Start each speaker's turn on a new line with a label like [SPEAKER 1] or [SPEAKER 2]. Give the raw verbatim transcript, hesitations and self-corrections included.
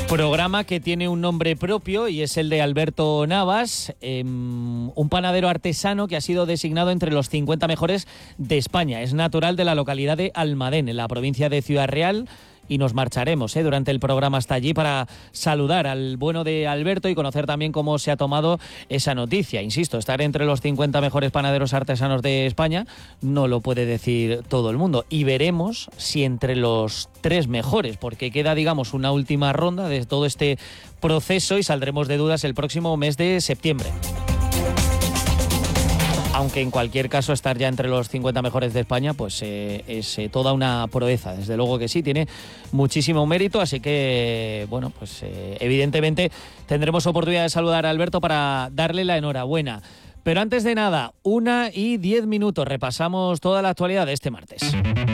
[SPEAKER 1] Programa que tiene un nombre propio y es el de Alberto Navas, eh, un panadero artesano que ha sido designado entre los cincuenta mejores de España. Es natural de la localidad de Almadén, en la provincia de Ciudad Real, y nos marcharemos eh, durante el programa hasta allí para saludar al bueno de Alberto y conocer también cómo se ha tomado esa noticia. Insisto, estar entre los cincuenta mejores panaderos artesanos de España no lo puede decir todo el mundo, y veremos si entre los tres mejores, porque queda, digamos, una última ronda de todo este proceso y saldremos de dudas el próximo mes de septiembre. Aunque en cualquier caso estar ya entre los cincuenta mejores de España pues eh, es eh, toda una proeza, desde luego que sí, tiene muchísimo mérito, así que bueno, pues eh, evidentemente tendremos oportunidad de saludar a Alberto para darle la enhorabuena. Pero antes de nada, una y diez minutos, repasamos toda la actualidad de este martes.